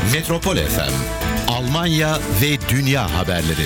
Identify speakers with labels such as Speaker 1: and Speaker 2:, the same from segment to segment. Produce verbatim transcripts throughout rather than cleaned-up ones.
Speaker 1: Metropol F M, Almanya ve Dünya haberleri.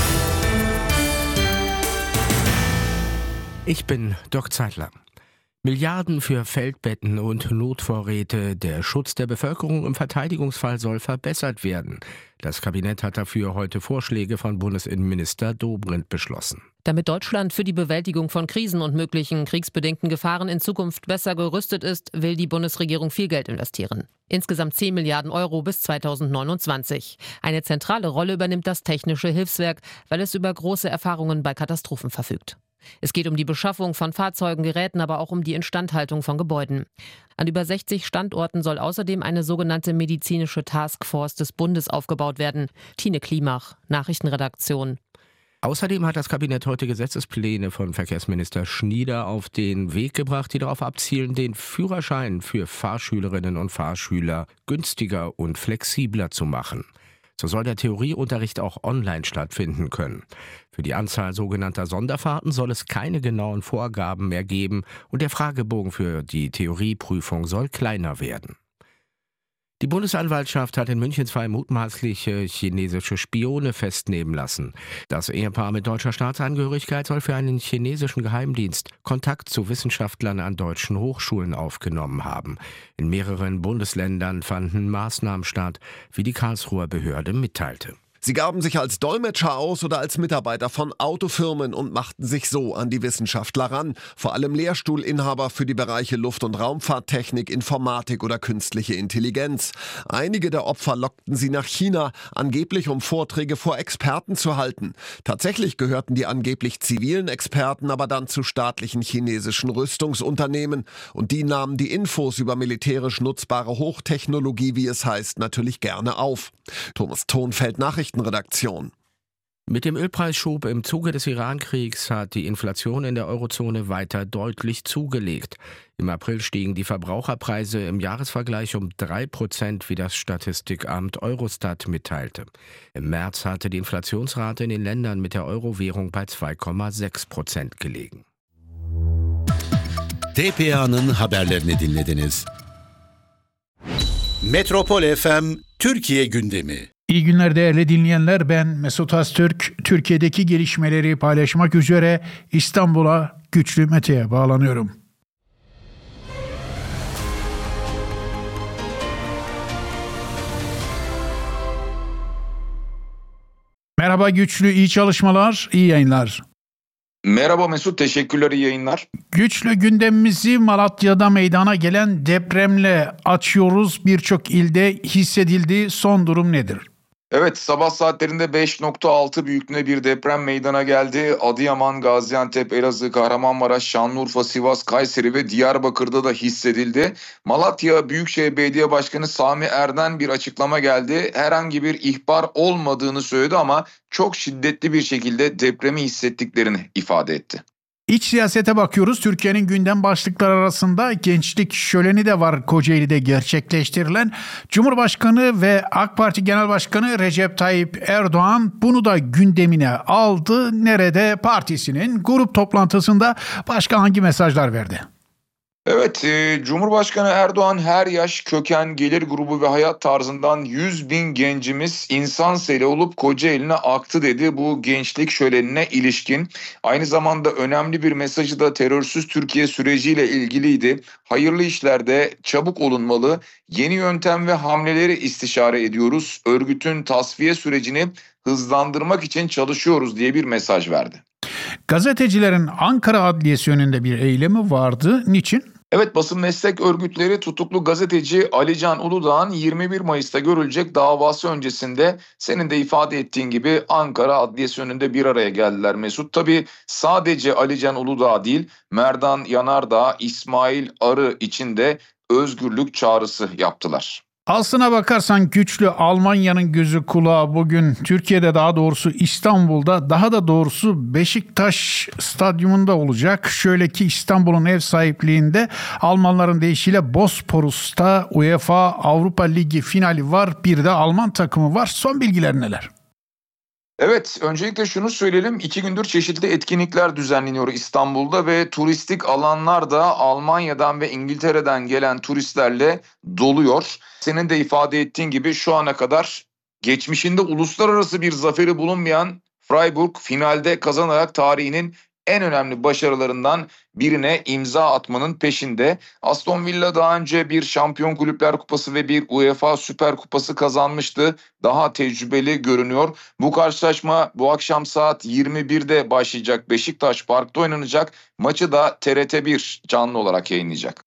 Speaker 2: Ich bin Dirk Zeitler. Milliarden für Feldbetten und Notvorräte. Der Schutz der Bevölkerung im Verteidigungsfall soll verbessert werden. Das Kabinett hat dafür heute Vorschläge von Bundesinnenminister Dobrindt beschlossen.
Speaker 3: Damit Deutschland für die Bewältigung von Krisen und möglichen kriegsbedingten Gefahren in Zukunft besser gerüstet ist, will die Bundesregierung viel Geld investieren. Insgesamt zehn Milliarden Euro bis zweitausendneunundzwanzig. Eine zentrale Rolle übernimmt das Technische Hilfswerk, weil es über große Erfahrungen bei Katastrophen verfügt. Es geht um die Beschaffung von Fahrzeugen, Geräten, aber auch um die Instandhaltung von Gebäuden. An über sechzig Standorten soll außerdem eine sogenannte medizinische Taskforce des Bundes aufgebaut werden. Tine Klimach, Nachrichtenredaktion.
Speaker 2: Außerdem hat das Kabinett heute Gesetzespläne von Verkehrsminister Schnieder auf den Weg gebracht, die darauf abzielen, den Führerschein für Fahrschülerinnen und Fahrschüler günstiger und flexibler zu machen. So soll der Theorieunterricht auch online stattfinden können. Für die Anzahl sogenannter Sonderfahrten soll es keine genauen Vorgaben mehr geben und der Fragebogen für die Theorieprüfung soll kleiner werden. Die Bundesanwaltschaft hat in München zwei mutmaßliche chinesische Spione festnehmen lassen. Das Ehepaar mit deutscher Staatsangehörigkeit soll für einen chinesischen Geheimdienst Kontakt zu Wissenschaftlern an deutschen Hochschulen aufgenommen haben. In mehreren Bundesländern fanden Maßnahmen statt, wie die Karlsruher Behörde mitteilte.
Speaker 4: Sie gaben sich als Dolmetscher aus oder als Mitarbeiter von Autofirmen und machten sich so an die Wissenschaftler ran. Vor allem Lehrstuhlinhaber für die Bereiche Luft- und Raumfahrttechnik, Informatik oder künstliche Intelligenz. Einige der Opfer lockten sie nach China, angeblich um Vorträge vor Experten zu halten. Tatsächlich gehörten die angeblich zivilen Experten aber dann zu staatlichen chinesischen Rüstungsunternehmen. Und die nahmen die Infos über militärisch nutzbare Hochtechnologie, wie es heißt, natürlich gerne auf. Thomas Thonfeld, Nachrichten Redaktion.
Speaker 2: Mit dem Ölpreisschub im Zuge des Iran-Kriegs hat die Inflation in der Eurozone weiter deutlich zugelegt. Im April stiegen die Verbraucherpreise im Jahresvergleich um drei Prozent, wie das Statistikamt Eurostat mitteilte. Im März hatte die Inflationsrate in den Ländern mit der Euro-Währung bei zwei Komma sechs Prozent gelegen.
Speaker 1: T P A'nın haberlerini dinlediniz. Metropol F M Türkiye gündemi.
Speaker 5: İyi günler değerli dinleyenler, ben Mesut Öztürk. Türkiye'deki gelişmeleri paylaşmak üzere İstanbul'a Güçlü Mete'ye bağlanıyorum. Merhaba Güçlü, iyi çalışmalar, iyi yayınlar.
Speaker 6: Merhaba Mesut, teşekkürler, iyi yayınlar.
Speaker 5: Güçlü gündemimizi Malatya'da meydana gelen depremle açıyoruz. Birçok ilde hissedildi. Son durum nedir?
Speaker 6: Evet, sabah saatlerinde beş nokta altı büyüklüğünde bir deprem meydana geldi. Adıyaman, Gaziantep, Elazığ, Kahramanmaraş, Şanlıurfa, Sivas, Kayseri ve Diyarbakır'da da hissedildi. Malatya Büyükşehir Belediye Başkanı Sami Erden bir açıklama geldi. Herhangi bir ihbar olmadığını söyledi ama çok şiddetli bir şekilde depremi hissettiklerini ifade etti.
Speaker 5: İç siyasete bakıyoruz. Türkiye'nin gündem başlıkları arasında gençlik şöleni de var Kocaeli'de gerçekleştirilen. Cumhurbaşkanı ve AK Parti Genel Başkanı Recep Tayyip Erdoğan bunu da gündemine aldı. Nerede? Partisinin grup toplantısında başka hangi mesajlar verdi?
Speaker 6: Evet, e, Cumhurbaşkanı Erdoğan her yaş, köken, gelir grubu ve hayat tarzından yüz bin gencimiz insan seli olup Kocaeli'ne aktı dedi bu gençlik şölenine ilişkin. Aynı zamanda önemli bir mesajı da terörsüz Türkiye süreciyle ilgiliydi. Hayırlı işlerde çabuk olunmalı, yeni yöntem ve hamleleri istişare ediyoruz. Örgütün tasfiye sürecini hızlandırmak için çalışıyoruz diye bir mesaj verdi.
Speaker 5: Gazetecilerin Ankara Adliyesi önünde bir eylemi vardı. Niçin?
Speaker 6: Evet, basın meslek örgütleri tutuklu gazeteci Alican Uludağ'ın yirmi bir Mayıs'ta görülecek davası öncesinde senin de ifade ettiğin gibi Ankara Adliyesi önünde bir araya geldiler Mesut. Tabii sadece Alican Uludağ değil, Merdan Yanardağ, İsmail Arı için de özgürlük çağrısı yaptılar.
Speaker 5: Aslına bakarsan Güçlü, Almanya'nın gözü kulağı bugün Türkiye'de, daha doğrusu İstanbul'da, daha da doğrusu Beşiktaş stadyumunda olacak. Şöyle ki İstanbul'un ev sahipliğinde Almanların deyişiyle Bosporus'ta UEFA Avrupa Ligi finali var. Bir de Alman takımı var. Son bilgiler neler?
Speaker 6: Evet, öncelikle şunu söyleyelim. İki gündür çeşitli etkinlikler düzenleniyor İstanbul'da ve turistik alanlar da Almanya'dan ve İngiltere'den gelen turistlerle doluyor. Senin de ifade ettiğin gibi şu ana kadar geçmişinde uluslararası bir zaferi bulunmayan Freiburg finalde kazanarak tarihinin en önemli başarılarından birine imza atmanın peşinde. Aston Villa daha önce bir Şampiyon Kulüpler Kupası ve bir UEFA Süper Kupası kazanmıştı. Daha tecrübeli görünüyor. Bu karşılaşma bu akşam saat yirmi birde başlayacak. Beşiktaş Park'ta oynanacak. Maçı da T R T bir canlı olarak yayınlayacak.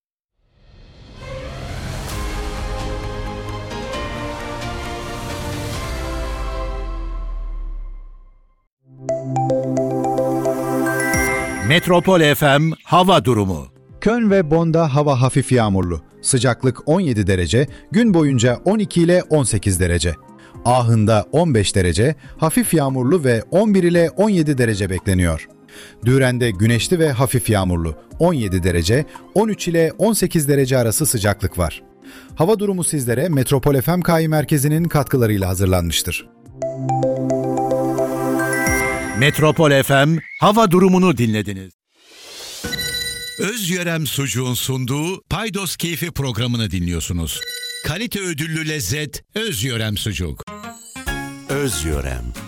Speaker 1: Metropol F M hava durumu.
Speaker 7: Köln ve Bonn'da hava hafif yağmurlu. Sıcaklık on yedi derece, gün boyunca on iki ile on sekiz derece. Aachen'da on beş derece, hafif yağmurlu ve on bir ile on yedi derece bekleniyor. Düren'de güneşli ve hafif yağmurlu, on yedi derece, on üç ile on sekiz derece arası sıcaklık var. Hava durumu sizlere Metropol F M K I merkezinin katkılarıyla hazırlanmıştır.
Speaker 1: Metropol F M hava durumunu dinlediniz. Özyörem Sucuğun sunduğu Paydos Keyfi programını dinliyorsunuz. Kalite ödüllü lezzet Özyörem Sucuk. Özyörem.